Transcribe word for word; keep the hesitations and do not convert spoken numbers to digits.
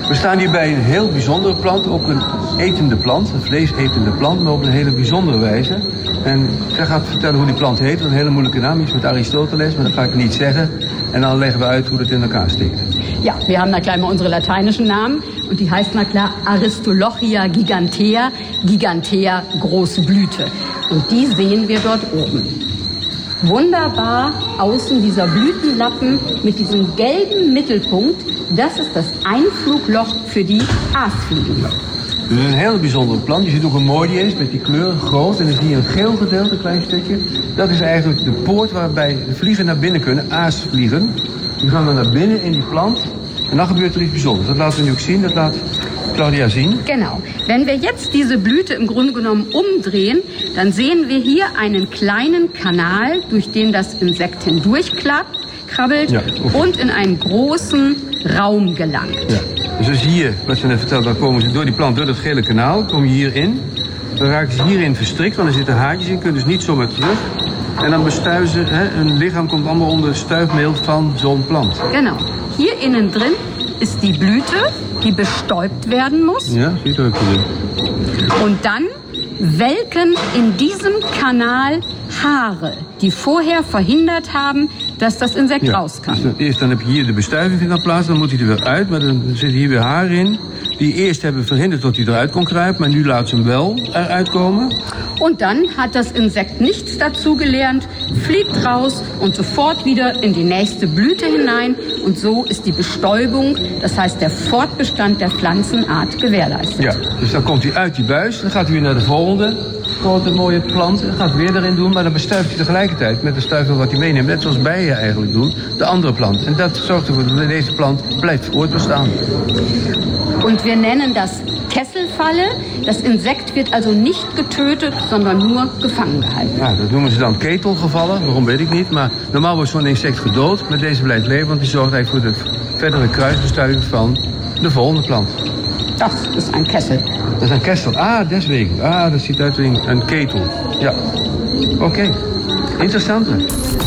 We staan hier bij een heel bijzondere plant, ook een etende plant, een vleesetende plant, maar op een hele bijzondere wijze. En zij gaat vertellen hoe die plant heet, wat een hele moeilijke naam is met Aristoteles, maar dat ga ik niet zeggen. En dan leggen we uit hoe dat in elkaar steekt. Ja, wir haben da gleich mal unsere lateinischen Namen und die heißt na klar Aristolochia gigantea, gigantea große Blüte. Und die sehen wir dort oben. Wunderbar außen dieser Blütenlappen mit diesem gelben Mittelpunkt, das ist das Einflugloch für die Aasvliegen. Dus een hele bijzondere plant. Je ziet ook hoe mooi die is met die kleuren, groot. En dan zie je een geel gedeelte, een klein stukje. Dat is eigenlijk de poort waarbij de vliegen naar binnen kunnen, aasvliegen. Die gaan dan naar binnen in die plant. En dan gebeurt er iets bijzonders. Dat laten we nu ook zien, dat laat Claudia zien. Genau. Wenn wir jetzt diese Blüte im Grunde genommen umdrehen, dann sehen wir hier einen kleinen Kanal, durch den das Insekt hindurchkrabbelt ja, okay. und in einen großen Raum gelangt. Ja. Dus als hier, wat ze net vertelde, dan komen ze door die plant, door dat gele kanaal, kom je hierin. Dan raken ze hierin verstrikt, want er zitten haartjes in, kunnen dus niet zomaar terug. En dan bestuiven ze, hè, hun lichaam komt allemaal onder het stuifmeel van zo'n plant. Genau. Hier innen drin ist die Blüte, die bestäubt werden muss. Ja, ziet er ook in. Und dann welken in diesem Kanal Haare, die vorher verhindert haben, dass das Insekt ja, raus kann. Dus dan, eerst dan heb je hier de bestuiving vindt dan plaats, dan moet hij er weer uit. Maar dan zitten hier weer haren in, die eerst hebben verhinderd dat hij eruit kon kruipen. Maar nu laat ze hem wel eruit komen. Und dann hat das Insekt nichts dazu gelernt, fliegt raus und sofort wieder in die nächste Blüte hinein. Und so ist die Bestäubung, das heißt der Fortbestand der Pflanzenart, gewährleistet. Ja, dus dan komt hij uit die buis, dan gaat hij weer naar de volgende grote mooie plant. Dan gaat hij weer erin doen, maar dan bestuift hij tegelijkertijd met de stuifmeel wat hij meeneemt. Net zoals bijen eigenlijk doen, de andere plant. En dat zorgt ervoor dat deze plant blijft voortbestaan. Und wir nennen das Kesselfalle. Das Insekt wird also nicht getötet, sondern nur gefangen gehalten. Ja, dat noemen ze dan ketelgevallen. Waarom weet ik niet. Maar normaal wordt zo'n insect gedood. Maar deze blijft leven, want die zorgt eigenlijk voor de verdere kruisbestuiving van de volgende plant. Das ist ein Kessel. Dat is een kessel. Ah, deswegen. Ah, dat ziet uit als een ketel. Ja. Oké. Okay. Interessant.